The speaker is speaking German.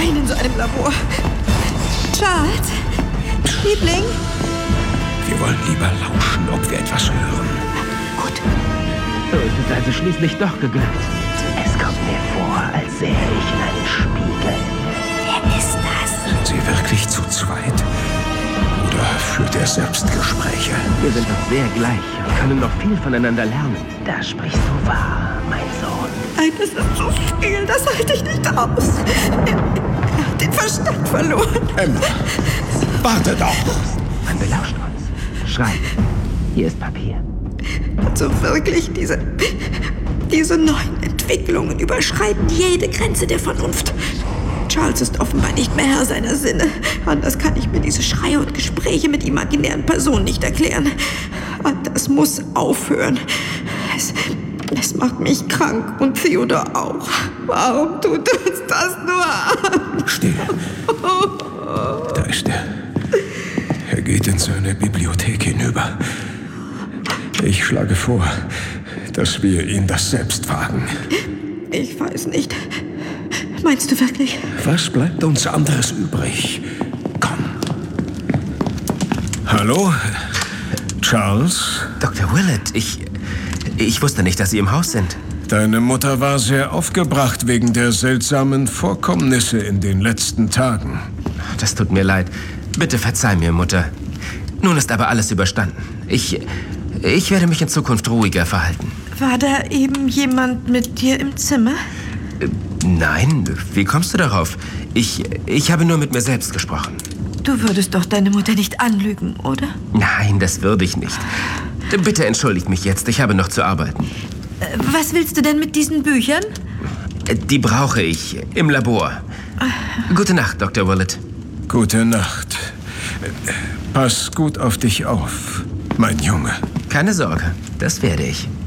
allein in so einem Labor. Charles? Liebling? Wir wollen lieber lauschen, ob wir etwas hören. Gut. So ist es also schließlich doch geglückt. Es kommt mir vor, als sähe ich in einen Spiegel. Wer ist das? Sind Sie wirklich zu zweit? Oder führt er Selbstgespräche? Wir sind doch sehr gleich und können noch viel voneinander lernen. Da sprichst du wahr, mein Sohn. Nein, das ist so viel, das halte ich nicht aus. Er hat den Verstand verloren. Emma, warte doch! Man belauscht uns. Schreib. Hier ist Papier. Also wirklich, diese neuen Entwicklungen überschreiten jede Grenze der Vernunft. Charles ist offenbar nicht mehr Herr seiner Sinne. Anders kann ich mir diese Schreie und Gespräche mit imaginären Personen nicht erklären. Und das muss aufhören. Es macht mich krank und Theodor auch. Warum tut uns das nur an? Still. Da ist er. Er geht in seine Bibliothek hinüber. Ich schlage vor, dass wir ihn das selbst fragen. Ich weiß nicht. Meinst du wirklich? Was bleibt uns anderes übrig? Komm. Hallo? Charles? Dr. Willett, ich wusste nicht, dass Sie im Haus sind. Deine Mutter war sehr aufgebracht wegen der seltsamen Vorkommnisse in den letzten Tagen. Das tut mir leid. Bitte verzeih mir, Mutter. Nun ist aber alles überstanden. Ich werde mich in Zukunft ruhiger verhalten. War da eben jemand mit dir im Zimmer? Nein, wie kommst du darauf? Ich habe nur mit mir selbst gesprochen. Du würdest doch deine Mutter nicht anlügen, oder? Nein, das würde ich nicht. Bitte entschuldigt mich jetzt, ich habe noch zu arbeiten. Was willst du denn mit diesen Büchern? Die brauche ich im Labor. Gute Nacht, Dr. Willett. Gute Nacht. Pass gut auf dich auf, mein Junge. Keine Sorge, das werde ich.